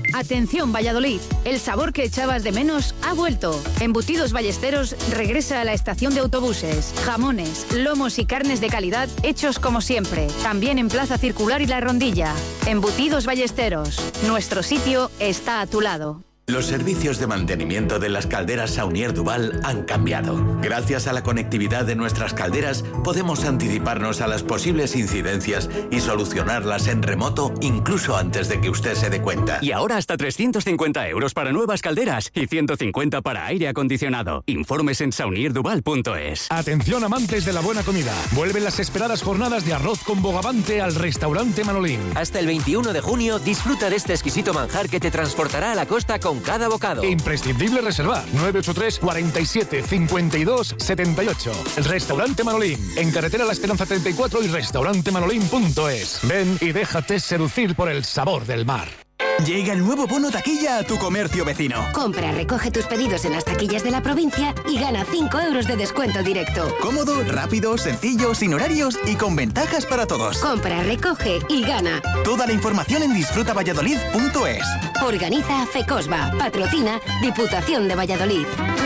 Atención Valladolid, el sabor que echabas de menos ha vuelto. Embutidos Ballesteros regresa a la estación de autobuses. Jamones, lomos y carnes de calidad hechos como siempre. También en Plaza Circular y La Rondilla. Embutidos Ballesteros, nuestro sitio está a tu lado. Los servicios de mantenimiento de las calderas Saunier Duval han cambiado. Gracias a la conectividad de nuestras calderas, podemos anticiparnos a las posibles incidencias y solucionarlas en remoto incluso antes de que usted se dé cuenta. Y ahora hasta 350 € para nuevas calderas y 150 para aire acondicionado. Informes en saunierduval.es. Atención amantes de la buena comida. Vuelven las esperadas jornadas de arroz con bogavante al restaurante Manolín. Hasta el 21 de junio disfruta de este exquisito manjar que te transportará a la costa con cada bocado. Imprescindible reservar 983 47 52 78. El restaurante Manolín, en carretera La Esperanza 34 y restaurantemanolín.es. Ven y déjate seducir por el sabor del mar. Llega el nuevo bono taquilla a tu comercio vecino. Compra, recoge tus pedidos en las taquillas de la provincia y gana 5 € de descuento directo. Cómodo, rápido, sencillo, sin horarios y con ventajas para todos. Compra, recoge y gana. Toda la información en disfrutavalladolid.es. Organiza FECOSBA. Patrocina Diputación de Valladolid.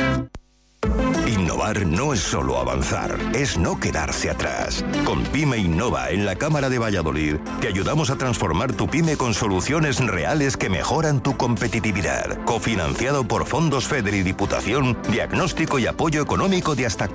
Innovar no es solo avanzar, es no quedarse atrás. Con Pyme Innova en la Cámara de Valladolid, te ayudamos a transformar tu pyme con soluciones reales que mejoran tu competitividad. Cofinanciado por fondos FEDER y Diputación, diagnóstico y apoyo económico de hasta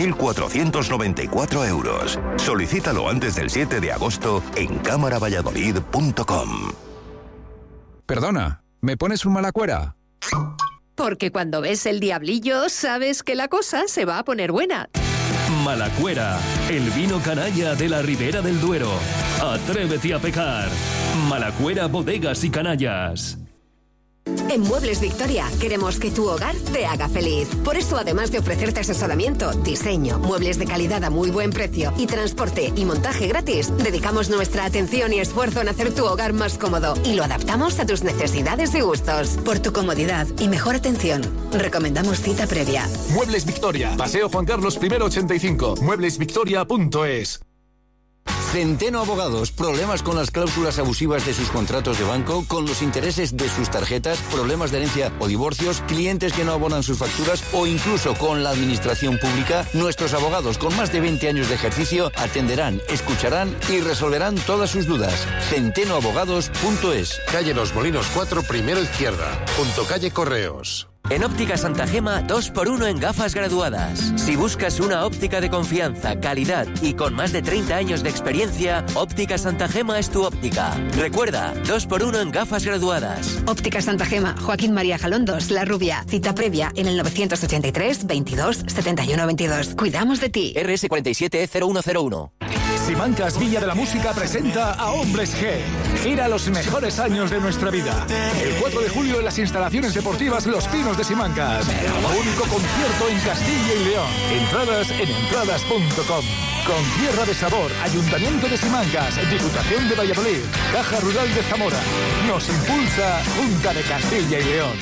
4.494 €. Solicítalo antes del 7 de agosto en cámaravalladolid.com. Perdona, ¿me pones un Malacuera? Porque cuando ves el diablillo, sabes que la cosa se va a poner buena. Malacuera, el vino canalla de la Ribera del Duero. Atrévete a pecar. Malacuera, bodegas y canallas. En Muebles Victoria queremos que tu hogar te haga feliz. Por eso, además de ofrecerte asesoramiento, diseño, muebles de calidad a muy buen precio y transporte y montaje gratis, dedicamos nuestra atención y esfuerzo en hacer tu hogar más cómodo y lo adaptamos a tus necesidades y gustos. Por tu comodidad y mejor atención, recomendamos cita previa. Muebles Victoria, Paseo Juan Carlos I 85, mueblesvictoria.es. Centeno Abogados. Problemas con las cláusulas abusivas de sus contratos de banco, con los intereses de sus tarjetas, problemas de herencia o divorcios, clientes que no abonan sus facturas o incluso con la administración pública. Nuestros abogados con más de 20 años de ejercicio atenderán, escucharán y resolverán todas sus dudas. centenoabogados.es. Calle Los Molinos 4, primero izquierda, junto calle Correos. En Óptica Santa Gema, 2x1 en gafas graduadas. Si buscas una óptica de confianza, calidad y con más de 30 años de experiencia, Óptica Santa Gema es tu óptica. Recuerda, 2x1 en gafas graduadas. Óptica Santa Gema, Joaquín María Jalondos, La Rubia. Cita previa en el 983 22 71 22. Cuidamos de ti. RS 47 0101. Simancas Villa de la Música presenta a Hombres G. Gira los mejores años de nuestra vida. El 4 de julio en las instalaciones deportivas Los Pinos de Simancas. Único concierto en Castilla y León. Entradas en entradas.com. Con Tierra de Sabor, Ayuntamiento de Simancas, Diputación de Valladolid, Caja Rural de Zamora. Nos impulsa Junta de Castilla y León.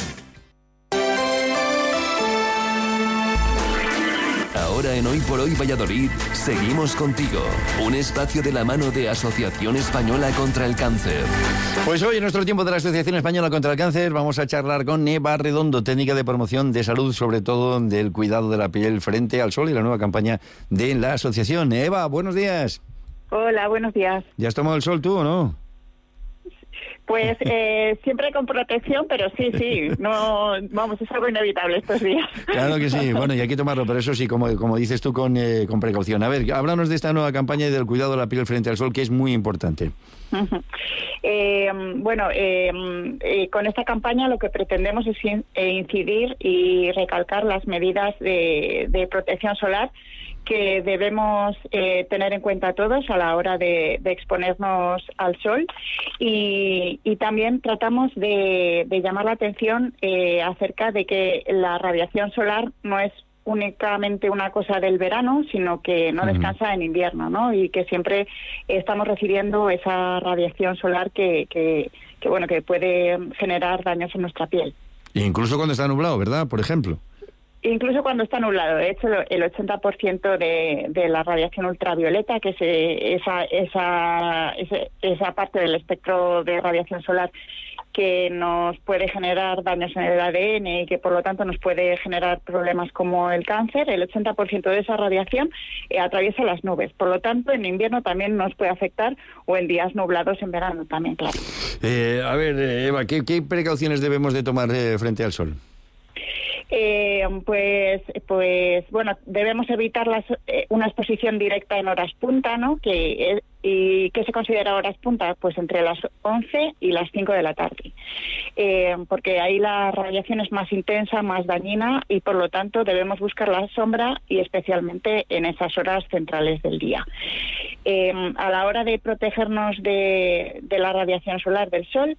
Ahora en Hoy por Hoy Valladolid, seguimos contigo. Un espacio de la mano de Asociación Española contra el Cáncer. Pues hoy en nuestro tiempo de la Asociación Española contra el Cáncer vamos a charlar con Eva Redondo, técnica de promoción de salud, sobre todo del cuidado de la piel frente al sol y la nueva campaña de la asociación. Eva, buenos días. Hola, buenos días. ¿Ya has tomado el sol tú o no? Pues siempre con protección, pero sí, no, vamos, es algo inevitable estos días. Claro que sí, bueno, y hay que tomarlo, pero eso sí, como dices tú, con precaución. A ver, háblanos de esta nueva campaña y del cuidado de la piel frente al sol, que es muy importante. Con esta campaña lo que pretendemos es incidir y recalcar las medidas de protección solar que debemos tener en cuenta todos a la hora de exponernos al sol y también tratamos de llamar la atención acerca de que la radiación solar no es únicamente una cosa del verano, sino que no descansa en invierno, ¿no? Y que siempre estamos recibiendo esa radiación solar que puede generar daños en nuestra piel. Incluso cuando está nublado, ¿verdad? Por ejemplo. Incluso cuando está nublado. De hecho, el 80% de la radiación ultravioleta, que es esa parte del espectro de radiación solar que nos puede generar daños en el ADN y que por lo tanto nos puede generar problemas como el cáncer, el 80% de esa radiación atraviesa las nubes. Por lo tanto, en invierno también nos puede afectar, o en días nublados en verano también, claro. A ver, Eva, ¿qué precauciones debemos de tomar frente al sol? Pues bueno, debemos evitar una exposición directa en horas punta, ¿no? ¿Y qué se considera horas punta? Pues entre las 11 y las 5 de la tarde, porque ahí la radiación es más intensa, más dañina, y por lo tanto debemos buscar la sombra, y especialmente en esas horas centrales del día. A la hora de protegernos de la radiación solar del sol,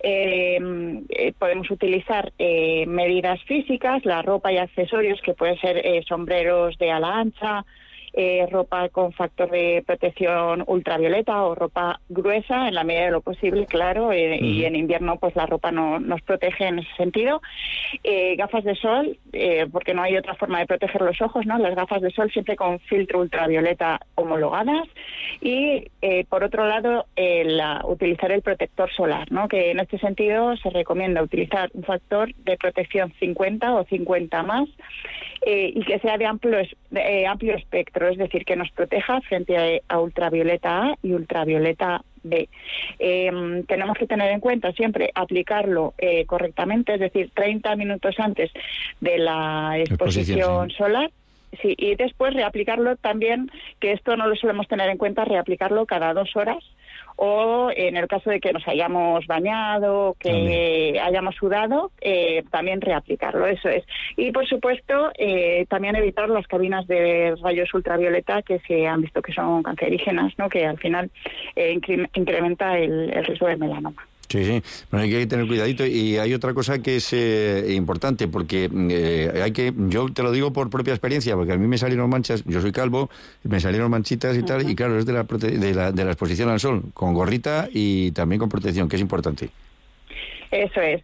podemos utilizar medidas físicas, la ropa y accesorios, que pueden ser sombreros de ala ancha, ropa con factor de protección ultravioleta o ropa gruesa en la medida de lo posible, claro, y en invierno pues la ropa no nos protege en ese sentido. Gafas de sol, porque no hay otra forma de proteger los ojos, ¿no? Las gafas de sol siempre con filtro ultravioleta homologadas, y por otro lado utilizar el protector solar, ¿no? Que en este sentido se recomienda utilizar un factor de protección 50 o 50 más, y que sea de amplio espectro, es decir, que nos proteja frente a ultravioleta A y ultravioleta B. Tenemos que tener en cuenta siempre aplicarlo correctamente, es decir, 30 minutos antes de la exposición solar. Sí, y después reaplicarlo también, que esto no lo solemos tener en cuenta, reaplicarlo cada 2 horas, o en el caso de que nos hayamos bañado, que hayamos sudado, también reaplicarlo, eso es. Y por supuesto, también evitar las cabinas de rayos ultravioleta que se han visto que son cancerígenas, ¿no? Que al final incrementa el riesgo de melanoma. Sí, bueno, hay que tener cuidadito. Y hay otra cosa que es importante, porque yo te lo digo por propia experiencia, porque a mí me salieron manchas, yo soy calvo, me salieron manchitas y tal, y claro, es de la exposición al sol, con gorrita y también con protección, que es importante. Eso es.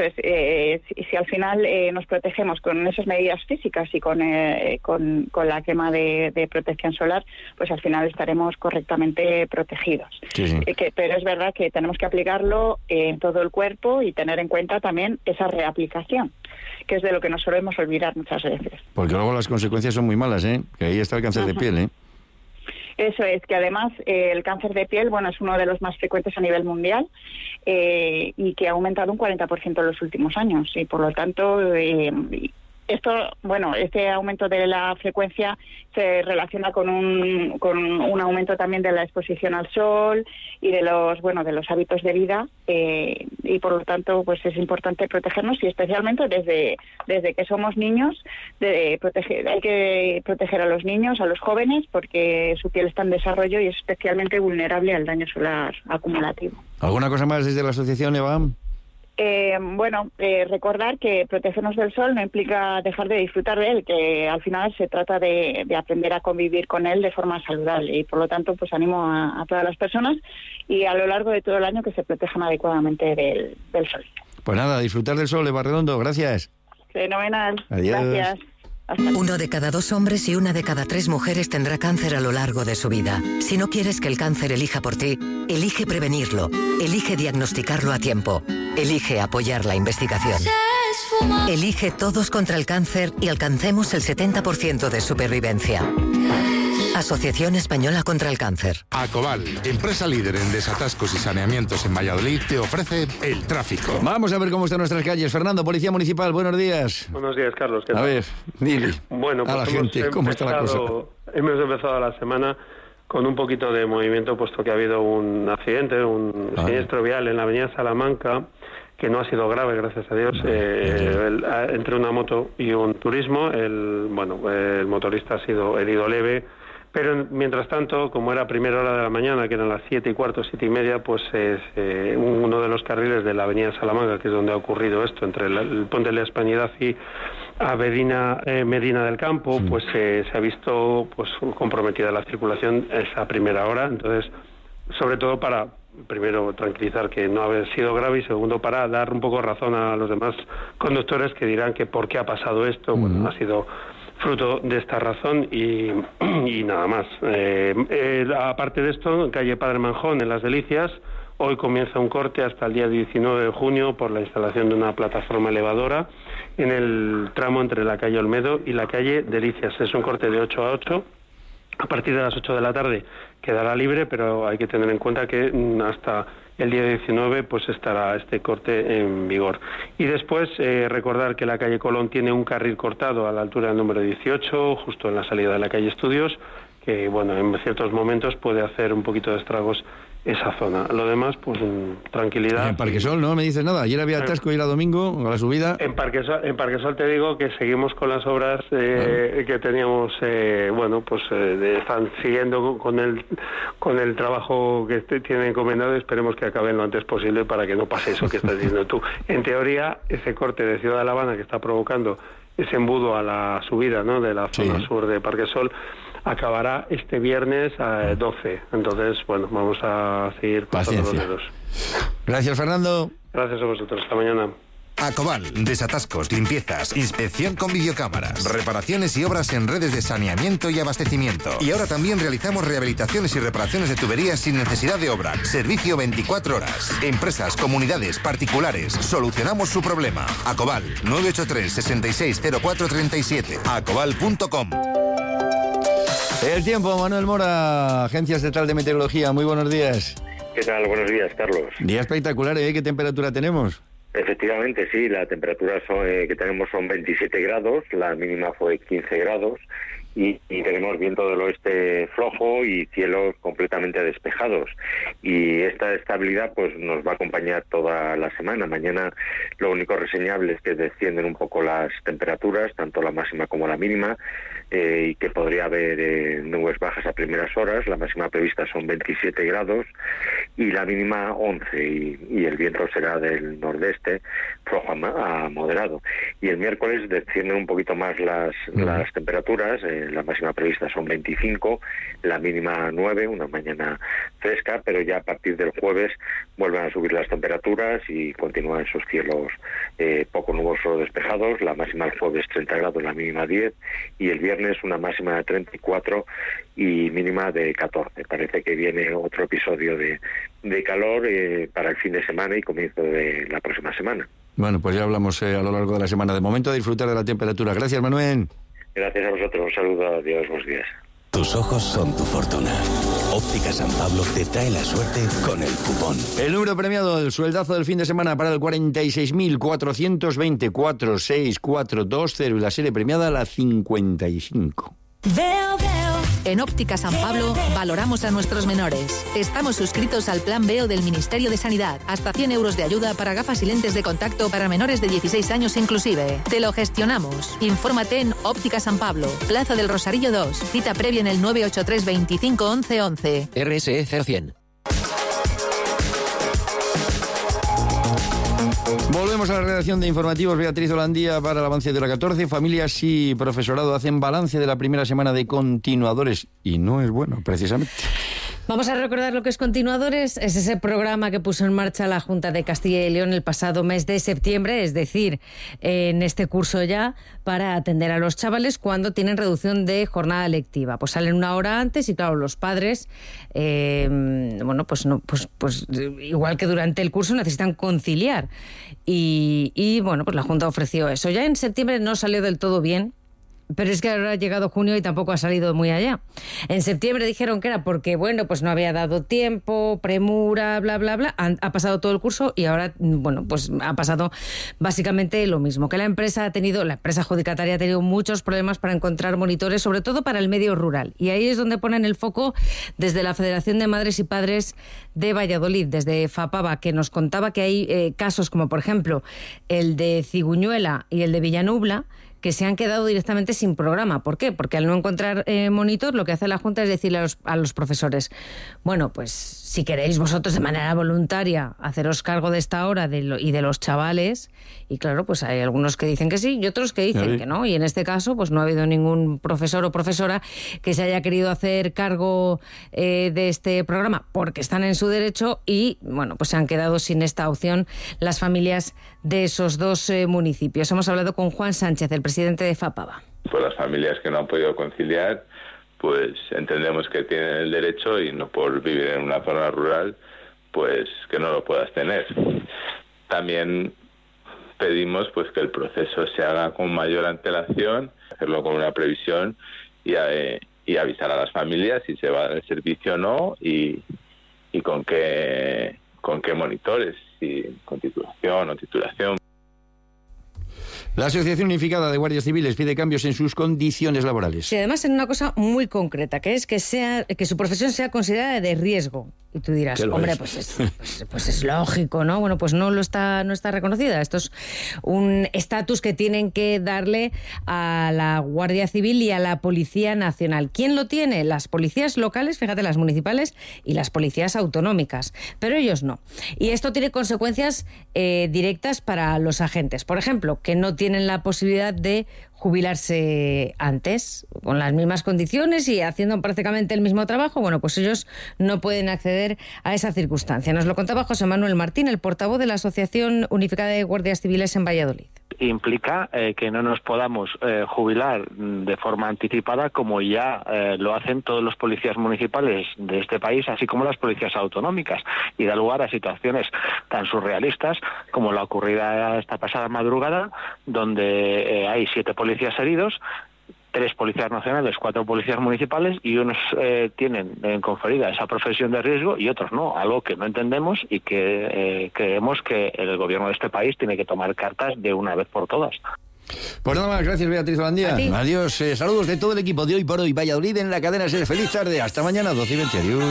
Si al final nos protegemos con esas medidas físicas y con la quema de protección solar, pues al final estaremos correctamente protegidos. Sí. Pero es verdad que tenemos que aplicarlo en todo el cuerpo y tener en cuenta también esa reaplicación, que es de lo que nos solemos olvidar muchas veces. Porque luego las consecuencias son muy malas, que ahí está el cáncer de piel, Eso es, que además el cáncer de piel, bueno, es uno de los más frecuentes a nivel mundial, y que ha aumentado un 40% en los últimos años, y por lo tanto este aumento de la frecuencia se relaciona con un aumento también de la exposición al sol y de los hábitos de vida, y por lo tanto pues es importante protegernos, y especialmente desde que somos niños. Hay que proteger a los niños, a los jóvenes, porque su piel está en desarrollo y es especialmente vulnerable al daño solar acumulativo. ¿Alguna cosa más desde la asociación, Eva? Recordar que protegernos del sol no implica dejar de disfrutar de él, que al final se trata de aprender a convivir con él de forma saludable, y por lo tanto pues animo a todas las personas, y a lo largo de todo el año, que se protejan adecuadamente del sol. Pues nada, disfrutar del sol, Eva Redondo, gracias. Fenomenal. Adiós. Gracias. 1 de cada 2 hombres y 1 de cada 3 mujeres tendrá cáncer a lo largo de su vida. Si no quieres que el cáncer elija por ti, elige prevenirlo. Elige diagnosticarlo a tiempo. Elige apoyar la investigación. Elige Todos contra el Cáncer y alcancemos el 70% de supervivencia. Asociación Española contra el Cáncer. Acobal, empresa líder en desatascos y saneamientos en Valladolid, te ofrece el tráfico. Vamos a ver cómo están nuestras calles. Fernando, Policía Municipal, buenos días. Buenos días, Carlos. ¿Qué tal? A ver, dile bueno, pues a la gente cómo está la cosa. Hemos empezado la semana con un poquito de movimiento, puesto que ha habido un accidente, un siniestro vial en la avenida Salamanca, que no ha sido grave, gracias a Dios, entre una moto y un turismo. El motorista ha sido herido leve, pero mientras tanto, como era primera hora de la mañana, que eran las 7:15, 7:30, pues uno de los carriles de la avenida Salamanca, que es donde ha ocurrido esto, entre el puente de la Hispanidad y Medina del Campo, pues se ha visto pues comprometida la circulación esa primera hora. Entonces, sobre todo para primero, tranquilizar que no ha sido grave, y segundo, para dar un poco razón a los demás conductores que dirán que por qué ha pasado esto. Bueno, ha sido fruto de esta razón y nada más. Aparte de esto, en calle Padre Manjón, en Las Delicias, hoy comienza un corte hasta el día 19 de junio por la instalación de una plataforma elevadora en el tramo entre la calle Olmedo y la calle Delicias. Es un corte de 8 a 8. A partir de las 8 de la tarde quedará libre, pero hay que tener en cuenta que hasta el día 19 pues estará este corte en vigor. Y después recordar que la calle Colón tiene un carril cortado a la altura del número 18, justo en la salida de la calle Estudios, que bueno, en ciertos momentos puede hacer un poquito de estragos esa zona. Lo demás, pues tranquilidad. En Parquesol no me dices nada. Ayer había atasco y era domingo, a la subida. En Parquesol te digo que seguimos con las obras que teníamos, están siguiendo con el trabajo que tienen encomendado, y esperemos que acaben lo antes posible para que no pase eso que estás diciendo tú. En teoría, ese corte de Ciudad de La Habana que está provocando ese embudo a la subida, ¿no?, de la zona sur de Parquesol, acabará este viernes a 12. Entonces, bueno, vamos a seguir pasando los dedos. Gracias, Fernando. Gracias a vosotros. Hasta mañana. Acobal, desatascos, limpiezas, inspección con videocámaras, reparaciones y obras en redes de saneamiento y abastecimiento. Y ahora también realizamos rehabilitaciones y reparaciones de tuberías sin necesidad de obra. Servicio 24 horas. Empresas, comunidades, particulares. Solucionamos su problema. Acobal, 983 660437. Acobal.com. El tiempo, Manuel Mora, Agencia Estatal de Meteorología. Muy buenos días. ¿Qué tal? Buenos días, Carlos. Día espectacular, ¿eh? ¿Qué temperatura tenemos? Efectivamente, sí, la temperatura que tenemos son 27 grados, la mínima fue 15 grados y tenemos viento del oeste flojo y cielos completamente despejados. Y esta estabilidad pues nos va a acompañar toda la semana. Mañana lo único reseñable es que descienden un poco las temperaturas, tanto la máxima como la mínima, y que podría haber nubes bajas a primeras horas. La máxima prevista son 27 grados y la mínima 11, y el viento será del nordeste, flojo a moderado. Y el miércoles descienden un poquito más las temperaturas. La máxima prevista son 25, la mínima 9, una mañana fresca, pero ya a partir del jueves vuelven a subir las temperaturas y continúan esos cielos poco nubosos despejados. La máxima el jueves 30 grados, la mínima 10, y el viernes una máxima de 34 y mínima de 14. Parece que viene otro episodio de calor para el fin de semana y comienzo de la próxima semana. Bueno, pues ya hablamos a lo largo de la semana. De momento, a disfrutar de la temperatura. Gracias, Manuel. Gracias a vosotros. Un saludo. Adiós. Buenos días. Tus ojos son tu fortuna. Óptica San Pablo te trae la suerte con el cupón. El número premiado, el sueldazo del fin de semana para el 46.420 46420 y la serie premiada la 55. En Óptica San Pablo valoramos a nuestros menores. Estamos suscritos al Plan Veo del Ministerio de Sanidad. Hasta 100 euros de ayuda para gafas y lentes de contacto para menores de 16 años inclusive. Te lo gestionamos. Infórmate en Óptica San Pablo, Plaza del Rosarillo 2. Cita previa en el 983 25 11 11. RSE 0100. Volvemos a la redacción de informativos. Beatriz Holandía para el avance de la 14. Familias y profesorado hacen balance de la primera semana de continuadores. Y no es bueno, precisamente. Vamos a recordar lo que es Continuadores. Es ese programa que puso en marcha la Junta de Castilla y León el pasado mes de septiembre, es decir, en este curso ya, para atender a los chavales cuando tienen reducción de jornada lectiva. Pues salen una hora antes y claro, los padres, pues igual que durante el curso necesitan conciliar. Y bueno, pues la Junta ofreció eso. Ya en septiembre no salió del todo bien, pero es que ahora ha llegado junio y tampoco ha salido muy allá. En septiembre dijeron que era porque, bueno, pues no había dado tiempo, premura, bla, bla, bla. Ha pasado todo el curso y ahora, bueno, pues ha pasado básicamente lo mismo. Que la empresa adjudicataria ha tenido muchos problemas para encontrar monitores, sobre todo para el medio rural. Y ahí es donde ponen el foco desde la Federación de Madres y Padres de Valladolid, desde FAPAVA, que nos contaba que hay casos como, por ejemplo, el de Ciguñuela y el de Villanubla, que se han quedado directamente sin programa. ¿Por qué? Porque al no encontrar monitor, lo que hace la Junta es decirle a los profesores, bueno, pues si queréis vosotros de manera voluntaria haceros cargo de esta hora y de los chavales, y claro, pues hay algunos que dicen que sí y otros que dicen que no, y en este caso pues no ha habido ningún profesor o profesora que se haya querido hacer cargo de este programa porque están en su derecho y, bueno, pues se han quedado sin esta opción las familias de esos dos municipios. Hemos hablado con Juan Sánchez, el presidente de FAPAVA. Pues las familias que no han podido conciliar, pues entendemos que tienen el derecho y no por vivir en una zona rural, pues que no lo puedas tener. También pedimos pues que el proceso se haga con mayor antelación, hacerlo con una previsión y avisar a las familias si se va a dar el servicio o no y con qué monitores, si con titulación o titulación. La Asociación Unificada de Guardias Civiles pide cambios en sus condiciones laborales. Y además en una cosa muy concreta, que es que su profesión sea considerada de riesgo. Y tú dirás, hombre, pues es lógico, ¿no? Bueno, pues no está reconocida. Esto es un estatus que tienen que darle a la Guardia Civil y a la Policía Nacional. ¿Quién lo tiene? Las policías locales, fíjate, las municipales y las policías autonómicas. Pero ellos no. Y esto tiene consecuencias directas para los agentes. Por ejemplo, que no tienen la posibilidad de jubilarse antes, con las mismas condiciones y haciendo prácticamente el mismo trabajo. Bueno, pues ellos no pueden acceder a esa circunstancia. Nos lo contaba José Manuel Martín, el portavoz de la Asociación Unificada de Guardias Civiles en Valladolid. Implica que no nos podamos jubilar de forma anticipada como ya lo hacen todos los policías municipales de este país, así como las policías autonómicas, y da lugar a situaciones tan surrealistas como la ocurrida esta pasada madrugada, donde hay 7 policías heridos, 3 policías nacionales, 4 policías municipales, y unos tienen conferida esa profesión de riesgo y otros no, algo que no entendemos y que creemos que el gobierno de este país tiene que tomar cartas de una vez por todas. Pues nada más, gracias Beatriz Holandía. Adiós, saludos de todo el equipo de Hoy por Hoy Valladolid en la cadena SER. Feliz tarde, hasta mañana 12:20. Adiós.